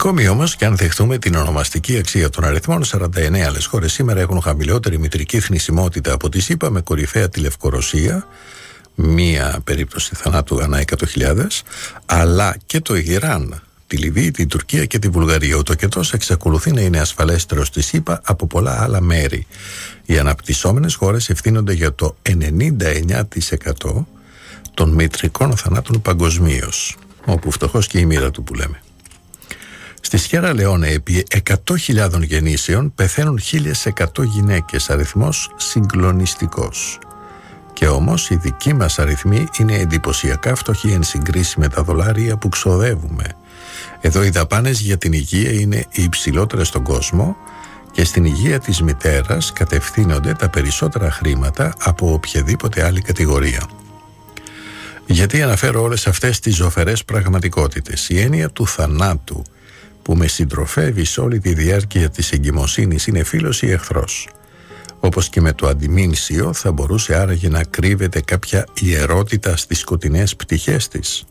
Ακόμη όμως και αν δεχτούμε την ονομαστική αξία των αριθμών, 49 άλλες χώρες σήμερα έχουν χαμηλότερη μητρική θνησιμότητα από τη ΣΥΠΑ, με κορυφαία τη Λευκορωσία, μία περίπτωση θανάτου ανά 100.000, αλλά και το Ιράν, τη Λιβύη, την Τουρκία και τη Βουλγαρία. Ο τοκετός εξακολουθεί να είναι ασφαλέστερος στη ΣΥΠΑ από πολλά άλλα μέρη. Οι αναπτυσσόμενες χώρες ευθύνονται για το 99% των μητρικών θανάτων παγκοσμίως, όπου φτωχός και η μοίρα του που λέμε. Στη Σιέρα Λεόνε επί 100.000 γεννήσεων πεθαίνουν 1.100 γυναίκες, αριθμός συγκλονιστικός. Και όμως οι δικοί μας αριθμοί είναι εντυπωσιακά φτωχοί εν συγκρίση με τα δολάρια που ξοδεύουμε. Εδώ οι δαπάνες για την υγεία είναι οι υψηλότερες στον κόσμο και στην υγεία της μητέρας κατευθύνονται τα περισσότερα χρήματα από οποιαδήποτε άλλη κατηγορία. Γιατί αναφέρω όλες αυτές τις ζωφερές πραγματικότητες? Η έννοια του θανάτου που με συντροφεύει σε όλη τη διάρκεια της εγκυμοσύνης είναι φίλος ή εχθρός? Όπως και με το αντιμήνσιο, θα μπορούσε άραγε να κρύβεται κάποια ιερότητα στις σκοτεινές πτυχές της?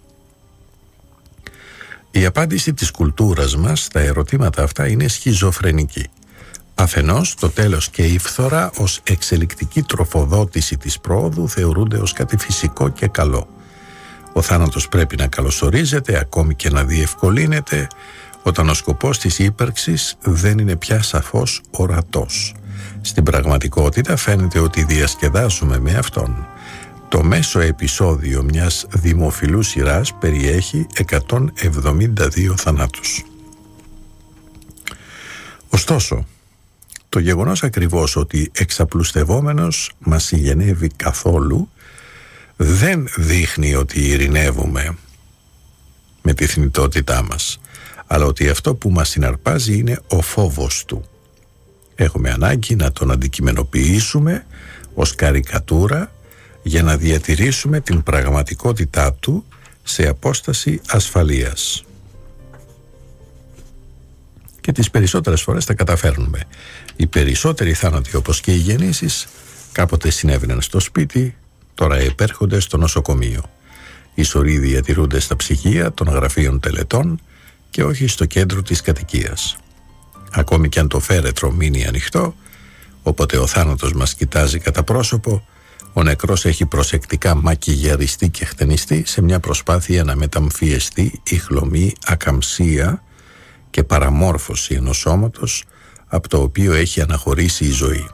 Η απάντηση της κουλτούρας μας στα ερωτήματα αυτά είναι σχιζοφρενική. Αφενός, το τέλος και η φθορά ως εξελικτική τροφοδότηση της πρόοδου θεωρούνται ως κάτι φυσικό και καλό. Ο θάνατος πρέπει να καλωσορίζεται, ακόμη και να διευκολύνεται, όταν ο σκοπός της ύπαρξης δεν είναι πια σαφώς ορατός. Στην πραγματικότητα φαίνεται ότι διασκεδάζουμε με αυτόν. Το μέσο επεισόδιο μιας δημοφιλούς σειράς περιέχει 172 θανάτους. Ωστόσο, το γεγονός ακριβώς ότι εξαπλουστευόμενος μας συγγενεύει καθόλου δεν δείχνει ότι ειρηνεύουμε με τη θνητότητά μας, αλλά ότι αυτό που μας συναρπάζει είναι ο φόβος του. Έχουμε ανάγκη να τον αντικειμενοποιήσουμε ως καρικατούρα για να διατηρήσουμε την πραγματικότητά του σε απόσταση ασφαλείας. Και τις περισσότερες φορές τα καταφέρνουμε. Οι περισσότεροι θάνατοι, όπως και οι γεννήσεις, κάποτε συνέβαιναν στο σπίτι, τώρα επέρχονται στο νοσοκομείο. Οι σωροί διατηρούνται στα ψυγεία των γραφείων τελετών και όχι στο κέντρο της κατοικίας. Ακόμη κι αν το φέρετρο μείνει ανοιχτό, όποτε ο θάνατος μας κοιτάζει κατά πρόσωπο, ο νεκρός έχει προσεκτικά μακιγιαριστεί και χτενιστεί σε μια προσπάθεια να μεταμφιεστεί η χλωμή, ακαμψία και παραμόρφωση ενός σώματος από το οποίο έχει αναχωρήσει η ζωή.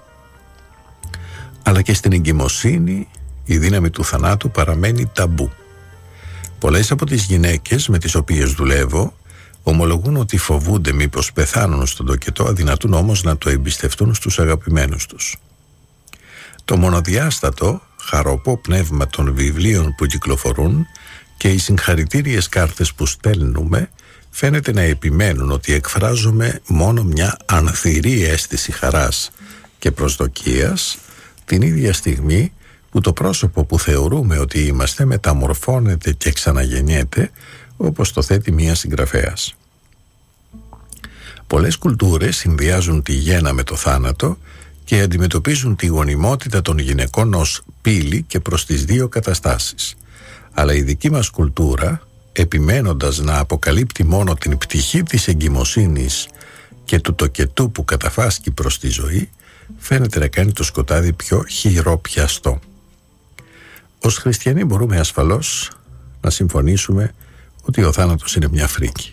Αλλά και στην εγκυμοσύνη η δύναμη του θανάτου παραμένει ταμπού. Πολλές από τις γυναίκες με τις οποίες δουλεύω ομολογούν ότι φοβούνται μήπως πεθάνουν στον τοκετό, αδυνατούν όμως να το εμπιστευτούν στους αγαπημένους τους. Το μονοδιάστατο, χαροπό πνεύμα των βιβλίων που κυκλοφορούν και οι συγχαρητήριες κάρτες που στέλνουμε φαίνεται να επιμένουν ότι εκφράζουμε μόνο μια ανθυρή αίσθηση χαράς και προσδοκίας, την ίδια στιγμή που το πρόσωπο που θεωρούμε ότι είμαστε μεταμορφώνεται και ξαναγεννιέται, όπως το θέτει μία συγγραφέας. Πολλές κουλτούρες συνδυάζουν τη γέννα με το θάνατο και αντιμετωπίζουν τη γονιμότητα των γυναικών ως πύλη και προς τις δύο καταστάσεις. Αλλά η δική μας κουλτούρα, επιμένοντας να αποκαλύπτει μόνο την πτυχή της εγκυμοσύνης και του τοκετού που καταφάσκει προς τη ζωή, φαίνεται να κάνει το σκοτάδι πιο χειροπιαστό. Ως χριστιανοί μπορούμε ασφαλώς να συμφωνήσουμε ότι ο θάνατος είναι μια φρίκη.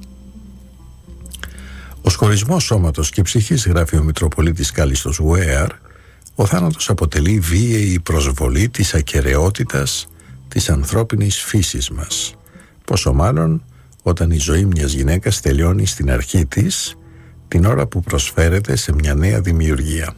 Ως χωρισμός σώματος και ψυχής, γράφει ο Μητροπολίτης Κάλιστος Γουέαρ, ο θάνατος αποτελεί βίαιη προσβολή της ακεραιότητας της ανθρώπινης φύσης μας. Πόσο μάλλον όταν η ζωή μιας γυναίκας τελειώνει στην αρχή της, την ώρα που προσφέρεται σε μια νέα δημιουργία.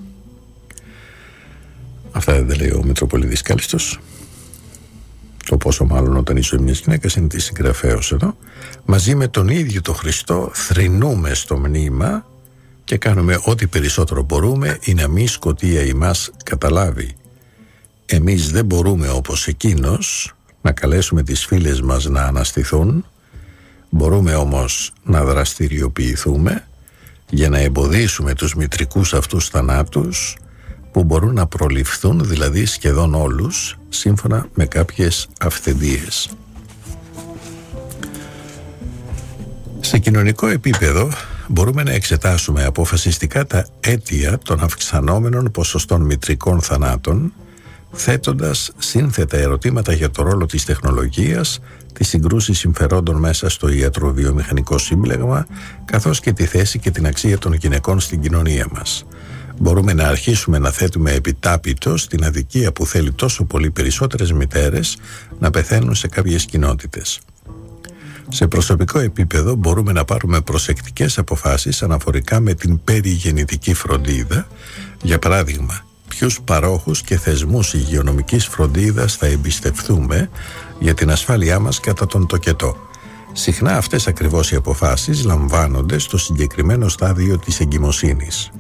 Αυτά δεν λέει ο Μητροπολίτης Κάλιστος. Το πόσο μάλλον όταν η ζωή μιας γυναίκας είναι της συγγραφέως εδώ. Μαζί με τον ίδιο τον Χριστό θρηνούμε στο μνήμα και κάνουμε ό,τι περισσότερο μπορούμε ή να μη σκοτία ημάς καταλάβει. Εμείς δεν μπορούμε όπως εκείνος να καλέσουμε τις φίλες μας να αναστηθούν, μπορούμε όμως να δραστηριοποιηθούμε για να εμποδίσουμε τους μητρικούς αυτούς θανάτους που μπορούν να προληφθούν, δηλαδή σχεδόν όλους, σύμφωνα με κάποιες αυθεντίες. Σε κοινωνικό επίπεδο μπορούμε να εξετάσουμε αποφασιστικά τα αίτια των αυξανόμενων ποσοστών μητρικών θανάτων, θέτοντας σύνθετα ερωτήματα για το ρόλο της τεχνολογίας, τις συγκρούσεις συμφερόντων μέσα στο ιατροβιομηχανικό σύμπλεγμα, καθώς και τη θέση και την αξία των γυναικών στην κοινωνία μας. Μπορούμε να αρχίσουμε να θέτουμε επιτάπητος την αδικία που θέλει τόσο πολύ περισσότερες μητέρες να πεθαίνουν σε κάποιες κοινότητες. Σε προσωπικό επίπεδο μπορούμε να πάρουμε προσεκτικές αποφάσεις αναφορικά με την περιγεννητική φροντίδα. Για παράδειγμα, ποιους παρόχους και θεσμούς υγειονομικής φροντίδας θα εμπιστευτούμε για την ασφάλειά μας κατά τον τοκετό. Συχνά αυτές ακριβώς οι αποφάσεις λαμβάνονται στο συγκεκριμένο στάδιο της εγκυμοσύνης.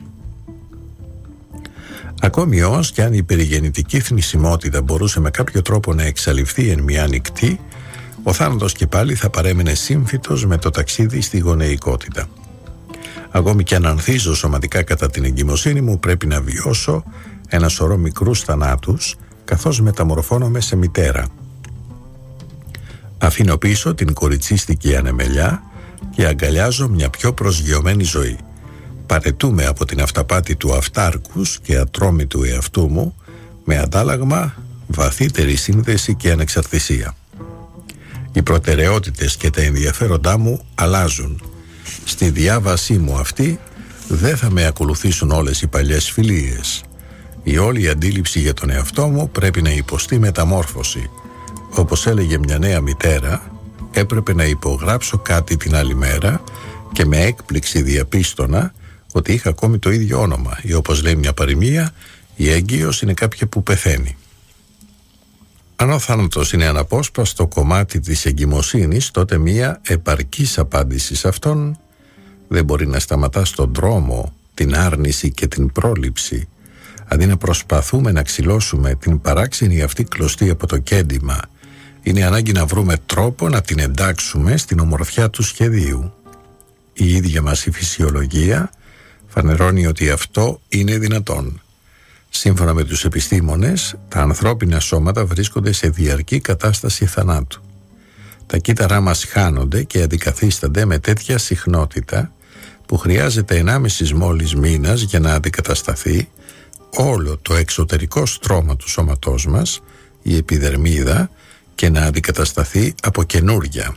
Ακόμη όμως και αν η περιγεννητική θνησιμότητα μπορούσε με κάποιο τρόπο να εξαλειφθεί εν μια νυχτή, ο θάνατος και πάλι θα παρέμεινε σύμφυτος με το ταξίδι στη γονεϊκότητα. Ακόμη και αν ανθίζω σωματικά κατά την εγκυμοσύνη μου, πρέπει να βιώσω ένα σωρό μικρούς θανάτους, καθώς μεταμορφώνομαι σε μητέρα. Αφήνω πίσω την κοριτσίστικη ανεμελιά και αγκαλιάζω μια πιο προσγειωμένη ζωή. Παρετούμε από την αυταπάτη του αυτάρκους και ατρόμητου εαυτού μου, με αντάλλαγμα βαθύτερη σύνδεση και ανεξαρτησία. Οι προτεραιότητες και τα ενδιαφέροντά μου αλλάζουν. Στη διάβασή μου αυτή δεν θα με ακολουθήσουν όλες οι παλιές φιλίες. Η όλη αντίληψη για τον εαυτό μου πρέπει να υποστεί μεταμόρφωση. Όπως έλεγε μια νέα μητέρα, έπρεπε να υπογράψω κάτι την άλλη μέρα και με έκπληξη διαπίστωνα ότι είχα ακόμη το ίδιο όνομα, ή όπως λέει μια παροιμία, η έγκυος είναι κάποια που πεθαίνει. Αν ο θάνατος είναι αναπόσπαστο κομμάτι της εγκυμοσύνης, τότε μια επαρκής απάντηση σε αυτόν δεν μπορεί να σταματά στον δρόμο, την άρνηση και την πρόληψη, αντί να προσπαθούμε να ξυλώσουμε την παράξενη αυτή κλωστή από το κέντημα. Είναι ανάγκη να βρούμε τρόπο να την εντάξουμε στην ομορφιά του σχεδίου. Η ίδια μας η φυσιολογία φανερώνει ότι αυτό είναι δυνατόν. Σύμφωνα με τους επιστήμονες, τα ανθρώπινα σώματα βρίσκονται σε διαρκή κατάσταση θανάτου. Τα κύτταρά μας χάνονται και αντικαθίστανται με τέτοια συχνότητα που χρειάζεται 1,5 μόλις μήνας για να αντικατασταθεί όλο το εξωτερικό στρώμα του σώματός μας, η επιδερμίδα, και να αντικατασταθεί από καινούρια.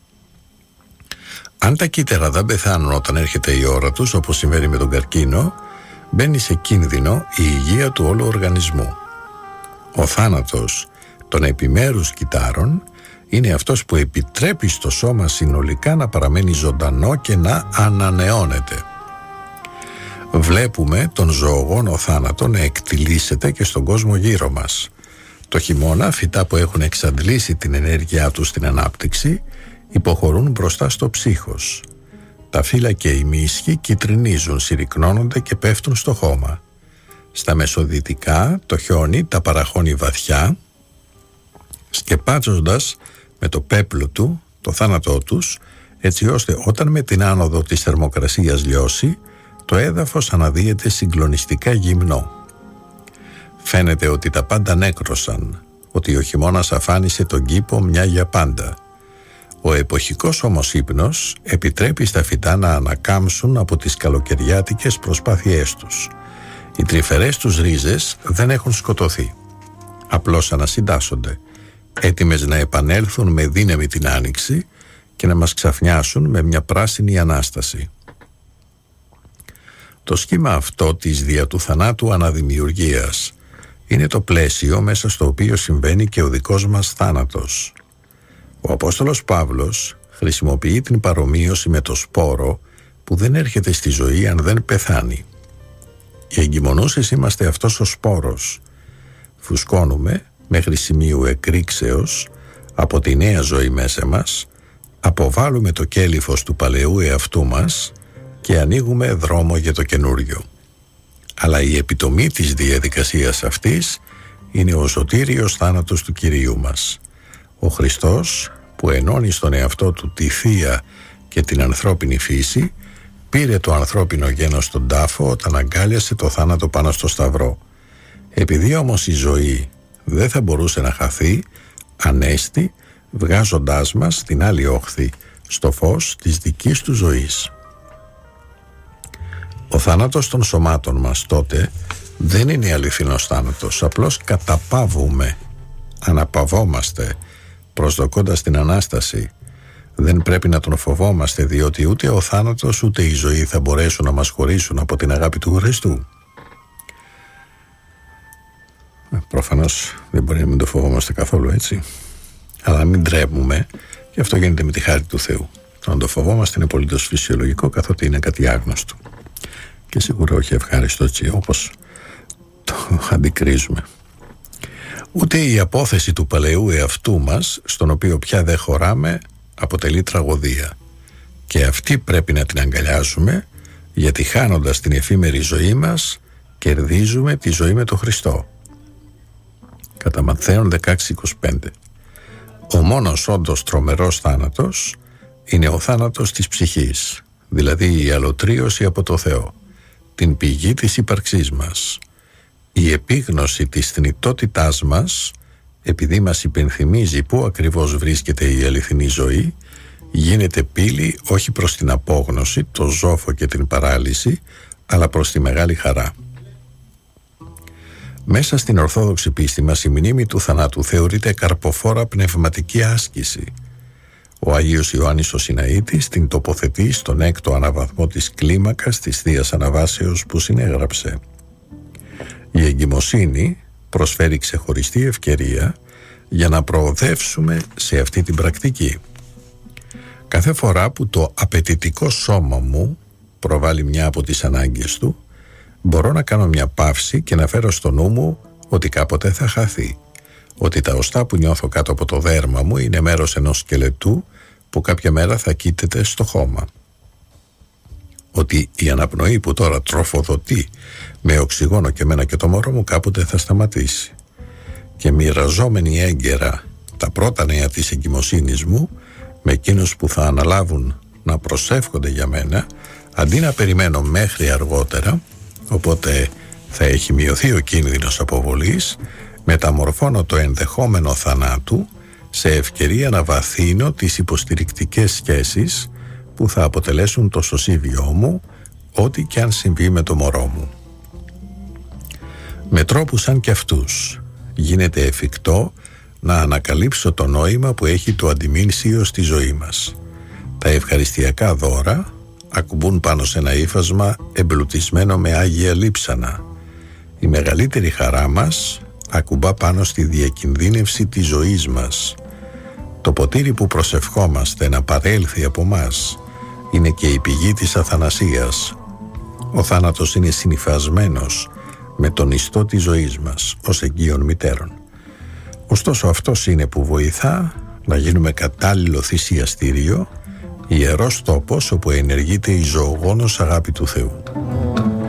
Αν τα κύτταρα δεν πεθάνουν όταν έρχεται η ώρα τους, όπως συμβαίνει με τον καρκίνο, μπαίνει σε κίνδυνο η υγεία του όλου οργανισμού. Ο θάνατος των επιμέρους κυττάρων είναι αυτός που επιτρέπει στο σώμα συνολικά να παραμένει ζωντανό και να ανανεώνεται. Βλέπουμε τον ζωογόνο θάνατο να εκτιλήσεται και στον κόσμο γύρω μας. Το χειμώνα, φυτά που έχουν εξαντλήσει την ενέργειά τους στην ανάπτυξη υποχωρούν μπροστά στο ψύχος. Τα φύλλα και οι μύσχοι κυτρινίζουν, συρρυκνώνονται και πέφτουν στο χώμα. Στα μεσοδυτικά το χιόνι τα παραχώνει βαθιά, σκεπάζοντας με το πέπλο του το θάνατό τους, έτσι ώστε όταν με την άνοδο της θερμοκρασίας λιώσει, το έδαφος αναδύεται συγκλονιστικά γυμνό. Φαίνεται ότι τα πάντα νέκρωσαν, ότι ο χειμώνας αφάνισε τον κήπο μια για πάντα. Ο εποχικός όμως ύπνος επιτρέπει στα φυτά να ανακάμψουν από τις καλοκαιριάτικες προσπάθειές τους. Οι τρυφερές τους ρίζες δεν έχουν σκοτωθεί. Απλώς ανασυντάσσονται, έτοιμες να επανέλθουν με δύναμη την άνοιξη και να μας ξαφνιάσουν με μια πράσινη Ανάσταση. Το σχήμα αυτό της δια του θανάτου αναδημιουργίας είναι το πλαίσιο μέσα στο οποίο συμβαίνει και ο δικός μας θάνατος. Ο Απόστολος Παύλος χρησιμοποιεί την παρομοίωση με το σπόρο που δεν έρχεται στη ζωή αν δεν πεθάνει. Οι εγκυμονούσες είμαστε αυτός ο σπόρος. Φουσκώνουμε μέχρι σημείου εκρήξεως από τη νέα ζωή μέσα μας, αποβάλλουμε το κέλυφος του παλαιού εαυτού μας και ανοίγουμε δρόμο για το καινούριο. Αλλά η επιτομή της διαδικασίας αυτής είναι ο σωτήριος θάνατος του Κυρίου μας. Ο Χριστός, που ενώνει στον εαυτό του τη θεία και την ανθρώπινη φύση, πήρε το ανθρώπινο γένος στον τάφο όταν αγκάλιασε το θάνατο πάνω στο σταυρό. Επειδή όμως η ζωή δεν θα μπορούσε να χαθεί, ανέστη, βγάζοντάς μας στην άλλη όχθη στο φως της δικής του ζωής. Ο θάνατος των σωμάτων μας τότε δεν είναι αληθινός θάνατος, απλώς καταπαύουμε, αναπαυόμαστε προσδοκώντας την Ανάσταση. Δεν πρέπει να τον φοβόμαστε, διότι ούτε ο θάνατος ούτε η ζωή θα μπορέσουν να μας χωρίσουν από την αγάπη του Χριστού. Προφανώς δεν μπορεί να μην το φοβόμαστε καθόλου, έτσι. Αλλά μην τρέμουμε, και αυτό γίνεται με τη χάρη του Θεού. Το να το φοβόμαστε είναι απολύτως φυσιολογικό, καθότι είναι κάτι άγνωστο. Και σίγουρα όχι ευχάριστο, έτσι όπως το αντικρίζουμε. Ούτε η απόθεση του παλαιού εαυτού μας, στον οποίο πια δεν χωράμε, αποτελεί τραγωδία. Και αυτή πρέπει να την αγκαλιάζουμε, γιατί χάνοντας την εφήμερη ζωή μας, κερδίζουμε τη ζωή με τον Χριστό. Κατά Ματθαίον 16:25. Ο μόνος όντως τρομερός θάνατος είναι ο θάνατος της ψυχής, δηλαδή η αλωτρίωση από το Θεό, την πηγή της ύπαρξής μας. Η επίγνωση της θνητότητάς μας, επειδή μας υπενθυμίζει πού ακριβώς βρίσκεται η αληθινή ζωή, γίνεται πύλη όχι προς την απόγνωση, το ζόφο και την παράλυση, αλλά προς τη μεγάλη χαρά. Μέσα στην Ορθόδοξη πίστη μας η μνήμη του θανάτου θεωρείται καρποφόρα πνευματική άσκηση. Ο Άγιος Ιωάννης ο Σιναήτης την τοποθετεί στον 6ο αναβαθμό της κλίμακας της Θείας Αναβάσεως που συνέγραψε. Η εγκυμοσύνη προσφέρει ξεχωριστή ευκαιρία για να προοδεύσουμε σε αυτή την πρακτική. Κάθε φορά που το απαιτητικό σώμα μου προβάλλει μια από τις ανάγκες του, μπορώ να κάνω μια παύση και να φέρω στο νου μου ότι κάποτε θα χαθεί. Ότι τα οστά που νιώθω κάτω από το δέρμα μου είναι μέρος ενός σκελετού που κάποια μέρα θα κοίταται στο χώμα. Ότι η αναπνοή που τώρα τροφοδοτεί με οξυγόνο και εμένα και το μωρό μου κάποτε θα σταματήσει. Και μοιραζόμενοι έγκαιρα τα πρώτα νέα της εγκυμοσύνης μου με εκείνους που θα αναλάβουν να προσεύχονται για μένα, αντί να περιμένω μέχρι αργότερα, οπότε θα έχει μειωθεί ο κίνδυνος αποβολής, μεταμορφώνω το ενδεχόμενο θανάτου σε ευκαιρία να βαθύνω τις υποστηρικτικές σχέσεις που θα αποτελέσουν το σωσίβιό μου, ό,τι και αν συμβεί με το μωρό μου. Με τρόπους σαν και αυτούς γίνεται εφικτό να ανακαλύψω το νόημα που έχει το αντιμήνσιο στη ζωή μας. Τα ευχαριστιακά δώρα ακουμπούν πάνω σε ένα ύφασμα εμπλουτισμένο με άγια λείψανα. Η μεγαλύτερη χαρά μας ακουμπά πάνω στη διακινδύνευση της ζωής μας. Το ποτήρι που προσευχόμαστε να παρέλθει από μας είναι και η πηγή της αθανασίας. Ο θάνατος είναι συνυφασμένος με τον ιστό της ζωής μας ως εγγύων μητέρων. Ωστόσο αυτός είναι που βοηθά να γίνουμε κατάλληλο θυσιαστήριο, ιερός τόπος όπου ενεργείται η ζωογόνος αγάπη του Θεού.